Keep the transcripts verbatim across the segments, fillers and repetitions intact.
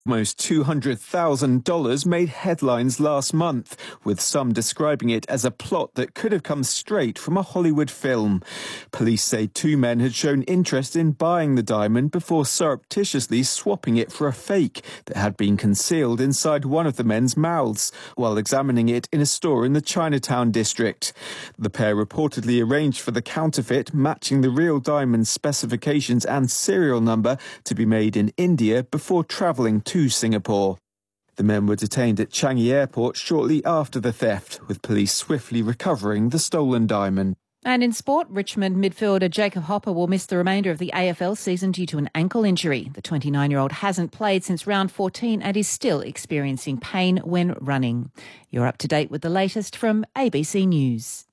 Almost two hundred thousand dollars made headlines last month, with some describing it as a plot that could have come straight from a Hollywood film. Police say two men had shown interest in buying the diamond before surreptitiously swapping it for a fake that had been concealed inside one of the men's mouths while examining it in a store in the Chinatown district. The pair reportedly arranged for the counterfeit, matching the real diamond's specifications and serial number, to be made in India before travelling to to Singapore. The men were detained at Changi Airport shortly after the theft, with police swiftly recovering the stolen diamond. And in sport, Richmond midfielder Jacob Hopper will miss the remainder of the A F L season due to an ankle injury. The twenty-nine-year-old hasn't played since round fourteen and is still experiencing pain when running. You're up to date with the latest from A B C News.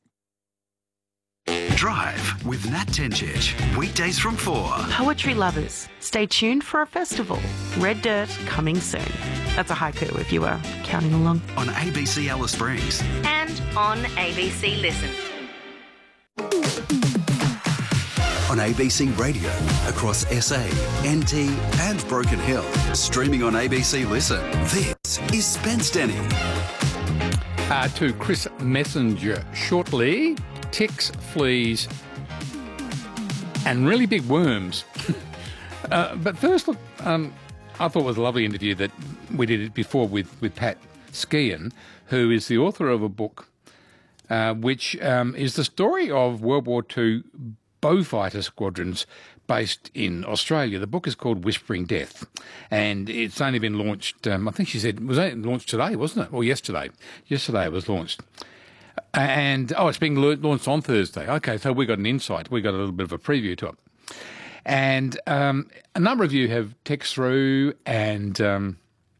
Drive with Nat Tencic, weekdays from four. Poetry lovers, stay tuned for a festival. Red Dirt coming soon. That's a haiku if you were counting along. On A B C Alice Springs. And on A B C Listen. On A B C Radio, across S A, N T and Broken Hill. Streaming on A B C Listen. This is Spence Denny. Uh, to Chris Messenger shortly. Ticks, fleas, and really big worms. uh, but first, look, um, I thought it was a lovely interview that we did it before with, with Pat Skean, who is the author of a book uh, which um, is the story of World War Two Beaufighter squadrons based in Australia. The book is called Whispering Death, and it's only been launched, um, I think she said, it was only launched today, wasn't it? Or yesterday. Yesterday it was launched. And, oh, it's being launched on Thursday. Okay, so we got an insight. We got a little bit of a preview to it. And um, a number of you have texted through and, um,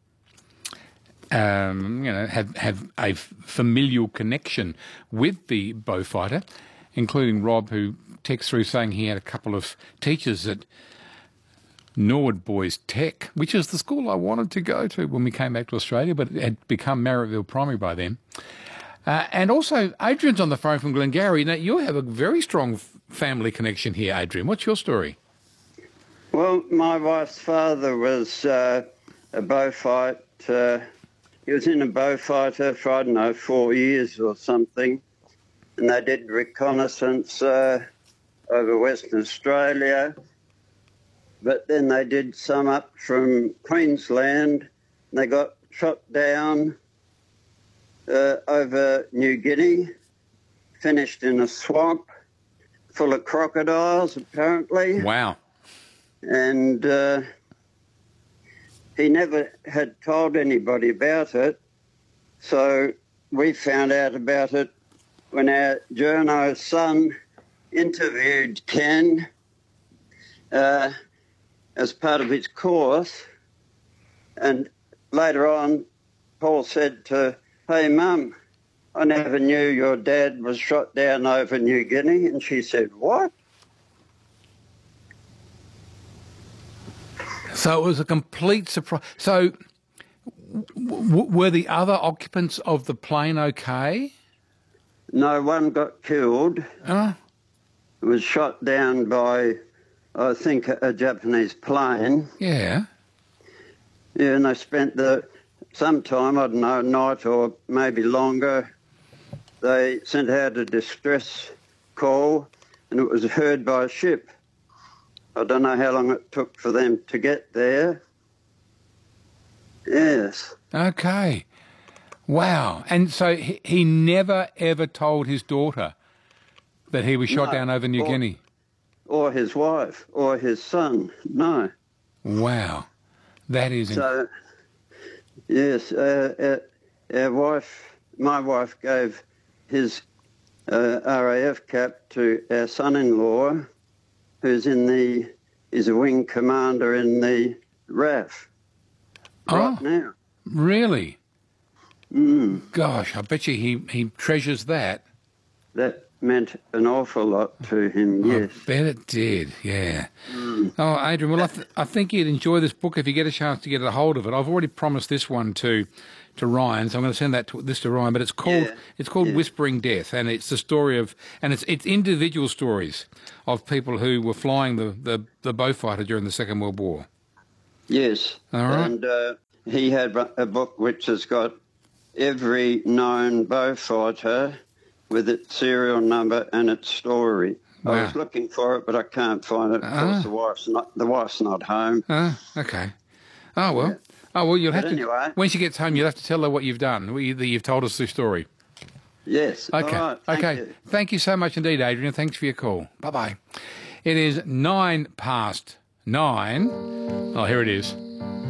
um, you know, have, have a familial connection with the Beaufighter, including Rob, who texted through saying he had a couple of teachers at Norwood Boys Tech, which is the school I wanted to go to when we came back to Australia, but it had become Marrickville Primary by then. Uh, and also, Adrian's on the phone from Glengarry. Now, you have a very strong f- family connection here, Adrian. What's your story? Well, my wife's father was uh, a Beaufighter. Uh, he was in a Beaufighter for, I don't know, four years or something. And they did reconnaissance uh, over Western Australia. But then they did some up from Queensland. And they got shot down Uh, over New Guinea, finished in a swamp full of crocodiles, apparently. Wow. And uh, he never had told anybody about it, so we found out about it when our journo's son interviewed Ken uh, as part of his course, and later on Paul said to, "Hey, Mum, I never knew your dad was shot down over New Guinea." And she said, "What?" So it was a complete surprise. So w- were the other occupants of the plane okay? No, one got killed. Oh. It was shot down by, I think, a, a Japanese plane. Yeah. Yeah, and they spent the... Sometime, I don't know, a night or maybe longer, they sent out a distress call and it was heard by a ship. I don't know how long it took for them to get there. Yes. Okay. Wow. And so he, he never, ever told his daughter that he was shot No, down over New or, Guinea? Or his wife, or his son, no. Wow. That is... So... Inc- Yes, uh, uh, our wife, my wife gave his uh, R A F cap to our son-in-law, who's in the, is a wing commander in the R A F right oh, now. Really? Mm. Gosh, I bet you he, he treasures that. That meant an awful lot to him, yes. I bet it did, yeah. Mm. Oh, Adrian, well, I, th- I think you'd enjoy this book if you get a chance to get a hold of it. I've already promised this one to to Ryan, so I'm going to send that to, this to Ryan. But it's called yeah. it's called yeah. Whispering Death, and it's the story of, and it's it's individual stories of people who were flying the, the, the Beaufighter during the Second World War. Yes. All right. And uh, he had a book which has got every known bullfighter with its serial number and its story. Wow. I was looking for it, but I can't find it. Of Ah. course, the wife's not the wife's not home. Ah, okay. Oh, well. Oh, well, you'll But have anyway. to... When she gets home, you'll have to tell her what you've done, what you- that you've told us the story. Yes. Okay. All right. Thank okay. you. Thank you so much indeed, Adrian. Thanks for your call. Bye-bye. It is nine past nine. Oh, here it is.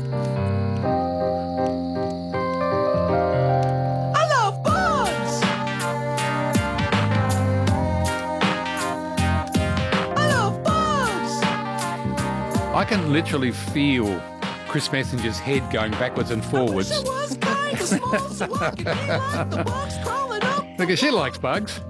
I love bugs. I love bugs. I can literally feel Chris Messenger's head going backwards and forwards. It was kind of small, so I could hear like the bugs crawling up. Because she likes bugs.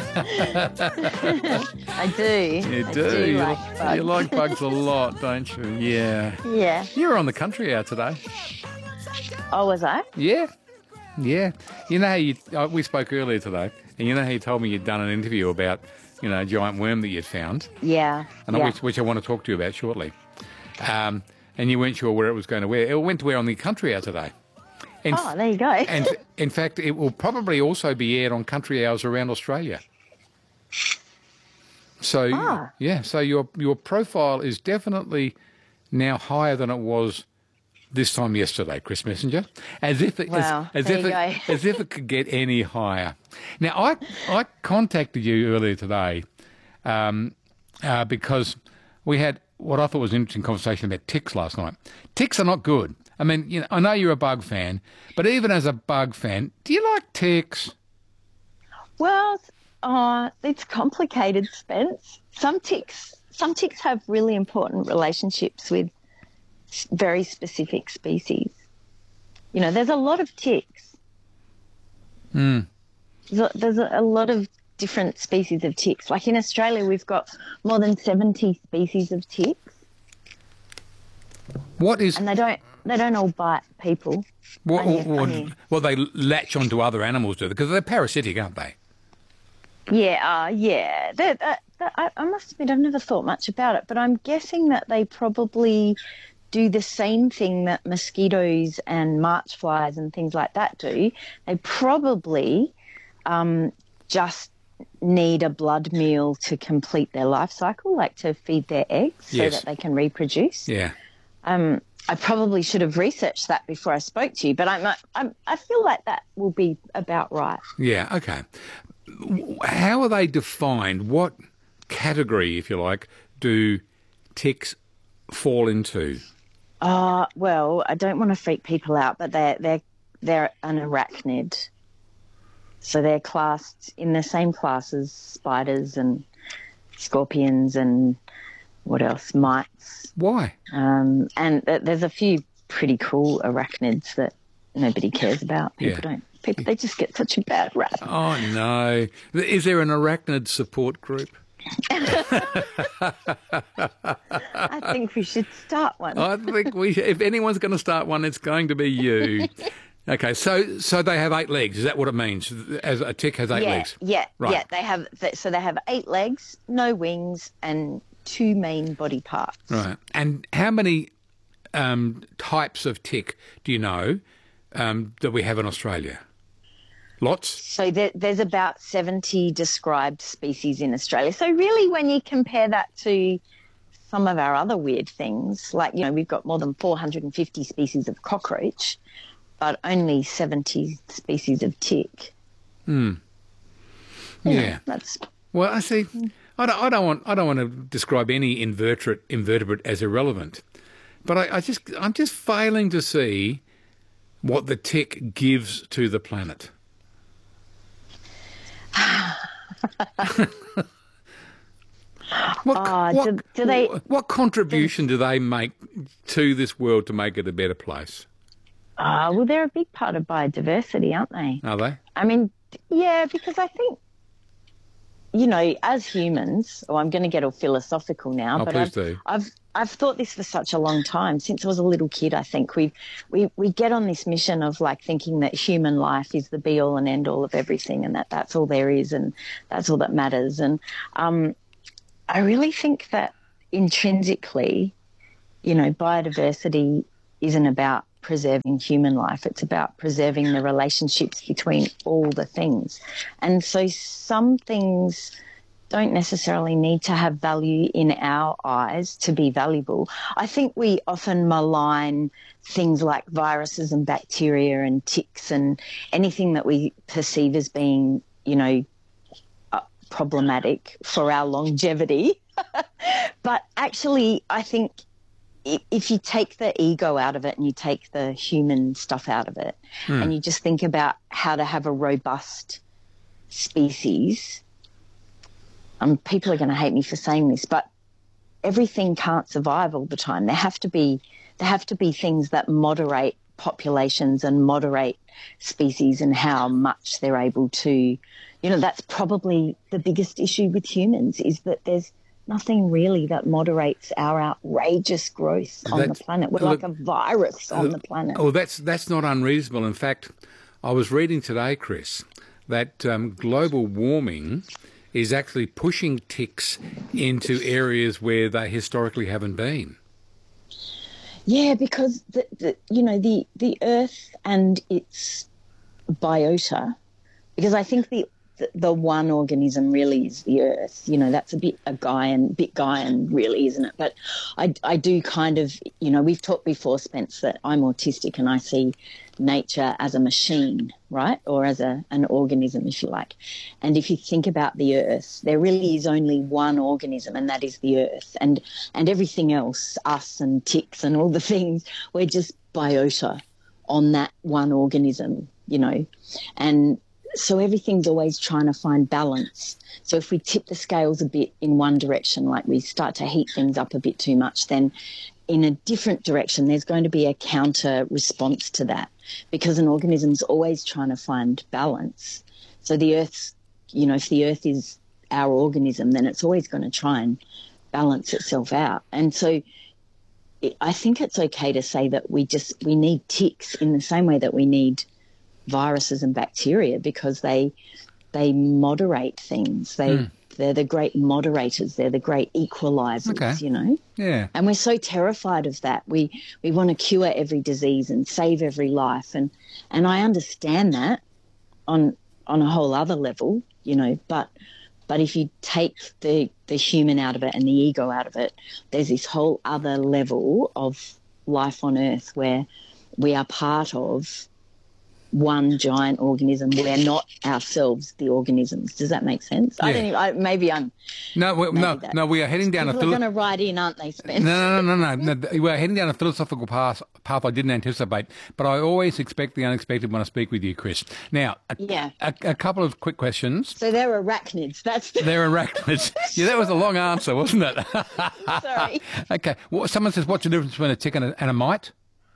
I do. You I do. do you, like bugs. you like bugs a lot, don't you? Yeah. Yeah. You were on the country hour today. Oh, was I? Yeah. Yeah. You know how you... Uh, we spoke earlier today, and you know how you told me you'd done an interview about, you know, a giant worm that you'd found, Yeah. and yeah. which, which I want to talk to you about shortly. Um, and you weren't sure where it was going to wear. It went to wear on the country hour today. In Oh, there you go. And in fact, it will probably also be aired on country hours around Australia. So Ah. yeah, so your your profile is definitely now higher than it was this time yesterday, Chris Messenger. As if it, Wow, as, as there if you it, go. as if it could get any higher. Now I I contacted you earlier today um, uh, because we had what I thought was an interesting conversation about ticks last night. Ticks are not good. I mean, you know, I know you're a bug fan, but even as a bug fan, do you like ticks? Well, uh, it's complicated, Spence. Some ticks, some ticks have really important relationships with s- very specific species. You know, there's a lot of ticks. Mm. There's a, there's a, a lot of different species of ticks. Like in Australia, we've got more than seventy species of ticks, What is and they don't they don't all bite people. what? only- what- only- well, they latch onto other animals, do they? Because they're parasitic, aren't they? Yeah, uh, yeah. They're, uh, that- I, I must admit, I've never thought much about it, but I'm guessing that they probably do the same thing that mosquitoes and march flies and things like that do. They probably um, just need a blood meal to complete their life cycle, like to feed their eggs so Yes. that they can reproduce. Yeah. Um, I probably should have researched that before I spoke to you, but I'm, I'm, I feel like that will be about right. Yeah. Okay. How are they defined? What category, if you like, do ticks fall into? Uh, well, I don't want to freak people out, but they're they're they're an arachnid, so they're classed in the same class as spiders and scorpions and what else, mites. Why? Um, and th- there's a few pretty cool arachnids that nobody cares about. People Yeah. don't. People they just get such a bad rap. Oh no! Is there an arachnid support group? I think we should start one. I think we. If anyone's going to start one, it's going to be you. Okay, so so they have eight legs. Is that what it means? As a tick has eight yeah, legs. yeah, Right. yeah. They have th- so they have eight legs, no wings, and two main body parts. Right. And how many um, types of tick do you know um, that we have in Australia? Lots? So there, there's about seventy described species in Australia. So really, when you compare that to some of our other weird things, like, you know, we've got more than four hundred fifty species of cockroach, but only seventy species of tick. Hmm. Yeah. That's Well, I see. I don't, I don't want. I don't want to describe any invertebrate invertebrate as irrelevant, but I, I just. I'm just failing to see what the tick gives to the planet. what, Ah, what, do- do they- what contribution do they make to this world to make it a better place? ah, well, they're a big part of biodiversity, aren't they? Are they? I mean, yeah, because I think, you know, as humans, oh, I'm going to get all philosophical now, Oh, but please I've, do. I've I've thought this for such a long time, since I was a little kid. I think we we we get on this mission of like thinking that human life is the be all and end all of everything, and that that's all there is, and that's all that matters. And um, I really think that intrinsically, you know, biodiversity isn't about preserving human life. It's about preserving the relationships between all the things. And so some things don't necessarily need to have value in our eyes to be valuable. I think we often malign things like viruses and bacteria and ticks and anything that we perceive as being, you know, uh, problematic for our longevity. But actually, I think if you take the ego out of it and you take the human stuff out of it mm. and you just think about how to have a robust species, um, people are going to hate me for saying this, but everything can't survive all the time. There have to be there have to be things that moderate populations and moderate species and how much they're able to, you know, that's probably the biggest issue with humans is that there's nothing really that moderates our outrageous growth on that's, the planet. We're look, like a virus on uh, the planet. Oh, that's that's not unreasonable. In fact, I was reading today, Chris, that um, global warming is actually pushing ticks into areas where they historically haven't been. Yeah, because the, the you know the the Earth and its biota, because I think the the one organism really is the Earth. You know, that's a bit a Gaian, bit Gaian really, isn't it? But I, I do kind of, you know, we've talked before, Spence, that I'm autistic and I see nature as a machine, right? Or as a an organism, if you like. And if you think about the Earth, there really is only one organism, and that is the Earth. And and everything else, us and ticks and all the things, we're just biota on that one organism, you know. And so everything's always trying to find balance. So if we tip the scales a bit in one direction, like we start to heat things up a bit too much, then in a different direction there's going to be a counter response to that, because an organism's always trying to find balance. So the Earth's, you know, if the Earth is our organism, then it's always going to try and balance itself out. And so it, I think it's okay to say that we just we need ticks in the same way that we need viruses and bacteria, because they they moderate things. They mm. they're the great moderators. They're the great equalizers. Okay. You know. Yeah. And we're so terrified of that. We we want to cure every disease and save every life, and and I understand that on on a whole other level, you know. But but if you take the the human out of it and the ego out of it, there's this whole other level of life on Earth where we are part of one giant organism. We're not ourselves the organisms. Does that make sense? Yeah. I don't even, I, maybe I'm... No, we, no, that. no, we are heading down People a... People are going to write in, aren't they, Spence? No, no, no, no, no. We're heading down a philosophical path, path I didn't anticipate, but I always expect the unexpected when I speak with you, Chris. Now, a, yeah. a, a couple of quick questions. So they're arachnids. That's the... They're arachnids. Yeah, that was a long answer, wasn't it? Sorry. Okay. Well, someone says, what's the difference between a tick and a, and a mite?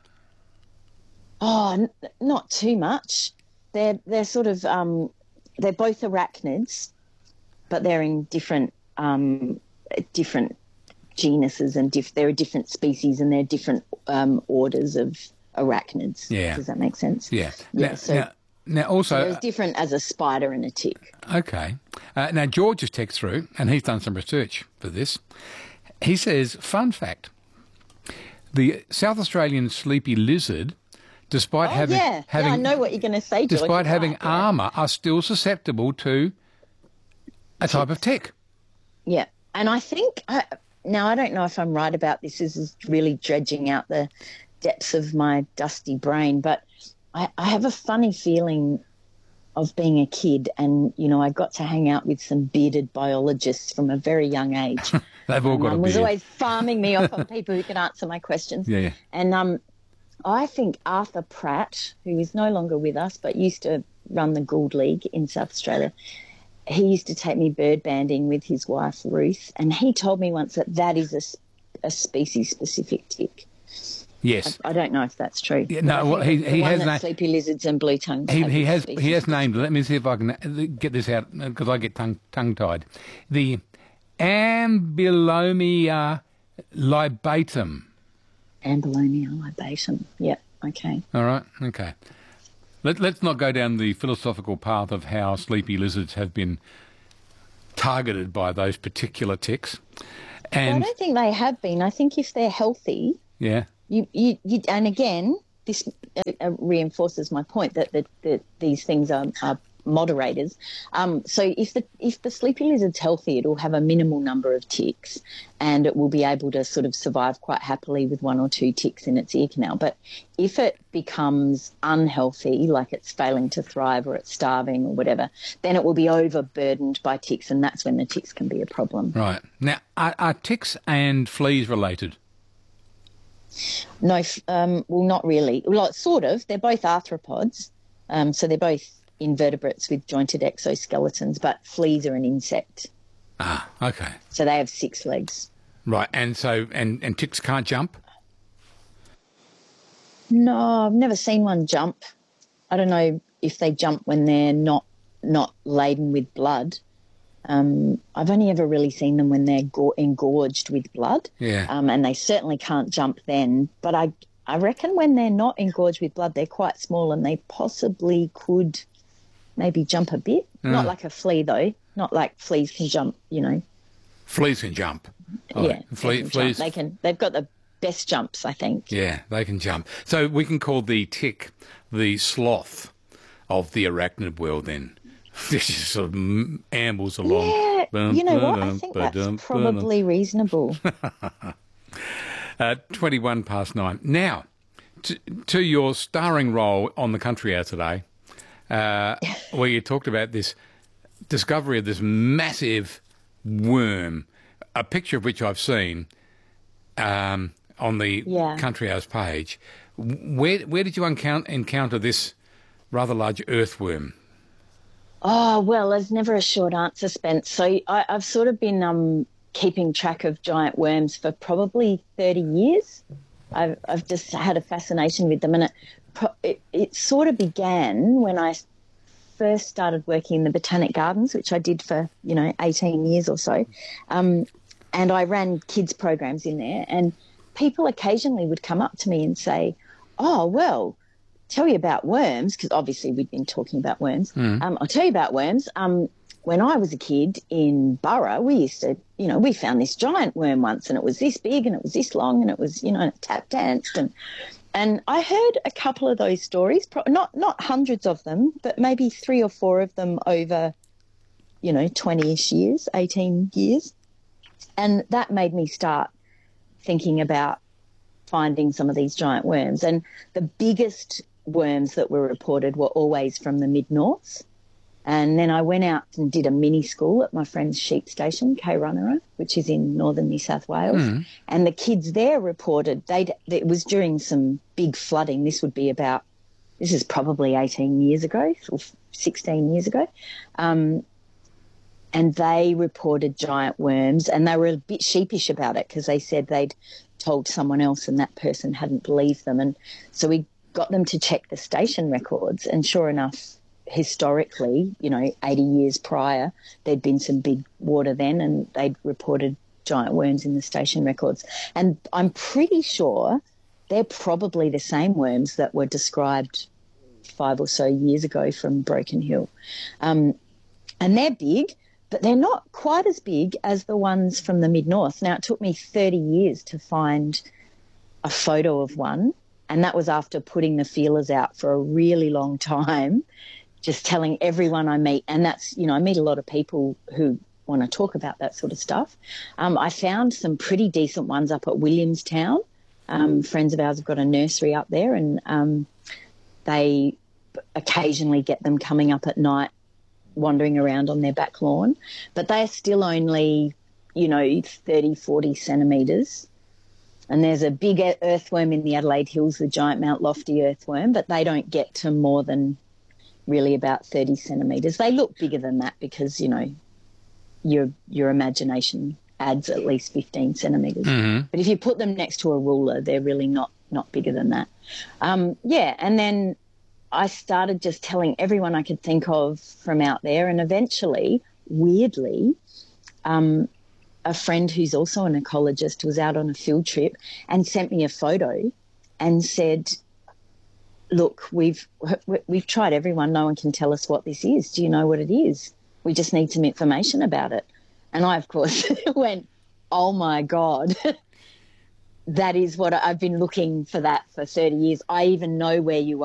Oh, n- not too much. They're they're sort of um, they're both arachnids, but they're in different um, different genuses and diff- there are different species and there are different um, orders of arachnids. Yeah, does that make sense? Yeah. Yeah. Now, so now, now also, so they're as different as a spider and a tick. Okay. Uh, now George has texted through, and he's done some research for this. He says, fun fact: the South Australian sleepy lizard, despite oh, having, yeah. having yeah, I know what you're going to say, George. Despite having right, yeah. armour, are still susceptible to a type of tick. Yeah, and I think, I, now I don't know if I'm right about this, this is really dredging out the depths of my dusty brain, but I, I have a funny feeling of being a kid and, you know, I got to hang out with some bearded biologists from a very young age. They've all got Mum a beard. was always farming me off on people who could answer my questions. Yeah, yeah. And um, I think Arthur Pratt, who is no longer with us but used to run the Gould League in South Australia, he used to take me bird banding with his wife Ruth, and he told me once that that is a, a species-specific tick. Yes, I, I don't know if that's true. Yeah, no, well, he, he has na- sleepy lizards and blue tongues. He, he has he has named. Let me see if I can get this out because I get tongue tongue tied. The Ambylomia libatum. Ambylomia libatum. Yep. Okay. All right. Okay. Let, let's not go down the philosophical path of how sleepy lizards have been targeted by those particular ticks. And well, I don't think they have been. I think if they're healthy, yeah, you, you, you and again, this uh, reinforces my point that, that, that these things are, are moderators. Um, so if the if the sleepy lizard's healthy, it will have a minimal number of ticks, and it will be able to sort of survive quite happily with one or two ticks in its ear canal. But if it becomes unhealthy, like it's failing to thrive or it's starving or whatever, then it will be overburdened by ticks, and that's when the ticks can be a problem. Right. Now, are, are ticks and fleas related? No, um, well, not really. Well, sort of. They're both arthropods, um, so they're both invertebrates with jointed exoskeletons, but fleas are an insect. Ah, okay. So they have six legs. Right, and so and, and ticks can't jump? No, I've never seen one jump. I don't know if they jump when they're not not laden with blood. Um, I've only ever really seen them when they're go- engorged with blood. Yeah. Um, and they certainly can't jump then. But I I reckon when they're not engorged with blood, they're quite small and they possibly could maybe jump a bit. Mm. Not like a flea, though. Not like fleas can jump, you know. Fleas can jump. Oh, yeah, flea, they can fleas. jump. They can. They've got the best jumps, I think. Yeah, they can jump. So we can call the tick the sloth of the arachnid world then. This just sort of ambles along. Yeah, Bum, you know what? I ba-dum, think ba-dum, that's probably ba-dum. reasonable. uh, twenty-one past nine. Now, to, to your starring role on The Country Hour today, uh, where you talked about this discovery of this massive worm, a picture of which I've seen um, on the Yeah. Country Hour's page. Where where did you encounter, encounter this rather large earthworm? Oh, well, there's never a short answer, Spence. So I, I've sort of been um, keeping track of giant worms for probably thirty years. I've, I've just had a fascination with them. And it, pro- it, it sort of began when I first started working in the Botanic Gardens, which I did for, you know, eighteen years or so. Um, and I ran kids programs in there. And people occasionally would come up to me and say, oh, well, tell you about worms, because obviously we'd been talking about worms. Mm. Um, I'll tell you about worms. Um, when I was a kid in Burra, we used to, you know, we found this giant worm once and it was this big and it was this long and it was, you know, it tap danced. And, and I heard a couple of those stories, pro- not, not hundreds of them, but maybe three or four of them over, you know, twenty-ish years, eighteen years. And that made me start thinking about finding some of these giant worms. And the biggest worms that were reported were always from the mid-north. And then I went out and did a mini school at my friend's sheep station, Kairunara, which is in northern New South Wales. Mm. And the kids there reported, they'd, it was during some big flooding. This would be about, this is probably eighteen years ago or sixteen years ago. Um, and they reported giant worms, and they were a bit sheepish about it because they said they'd told someone else and that person hadn't believed them. And so we got them to check the station records, and sure enough, historically, you know, eighty years prior, there'd been some big water then and they'd reported giant worms in the station records. And I'm pretty sure they're probably the same worms that were described five or so years ago from Broken Hill. Um, and they're big, but they're not quite as big as the ones from the mid-north. Now, it took me thirty years to find a photo of one, and that was after putting the feelers out for a really long time, just telling everyone I meet. And that's, you know, I meet a lot of people who want to talk about that sort of stuff. Um, I found some pretty decent ones up at Williamstown. Um, friends of ours have got a nursery up there, and um, they occasionally get them coming up at night, wandering around on their back lawn. But they're still only, you know, thirty, forty centimetres. And there's a big earthworm in the Adelaide Hills, the giant Mount Lofty earthworm, but they don't get to more than really about thirty centimetres. They look bigger than that because, you know, your your imagination adds at least fifteen centimetres. Mm-hmm. But if you put them next to a ruler, they're really not, not bigger than that. Um, yeah, and then I started just telling everyone I could think of from out there, and eventually, weirdly, um, a friend who's also an ecologist was out on a field trip and sent me a photo and said, look, we've we've tried everyone. No one can tell us what this is. Do you know what it is? We just need some information about it. And I, of course, went, oh my God, that is what I've been looking for that for thirty years. I even know where you